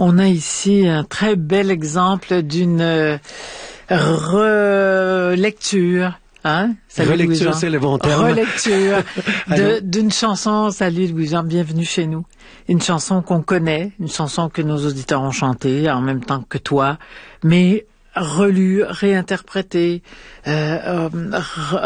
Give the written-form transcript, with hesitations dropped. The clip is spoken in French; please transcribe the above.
On a ici un très bel exemple d'une relecture. Hein? Salut Relecture, Louis-Jean. c'est le bon terme. Relecture d'une chanson. Salut Louis-Jean, bienvenue chez nous. Une chanson qu'on connaît, une chanson que nos auditeurs ont chantée en même temps que toi, mais relue, réinterprétée,